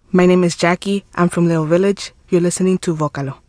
My name is Jackie. I'm from Little Village. You're listening to Vocalo.